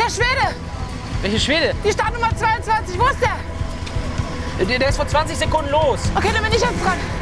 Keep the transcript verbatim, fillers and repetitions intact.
Der Schwede! Welche Schwede? Die Startnummer zweiundzwanzig, wo ist der? Der, der ist vor zwanzig Sekunden los. Okay, dann bin ich jetzt dran.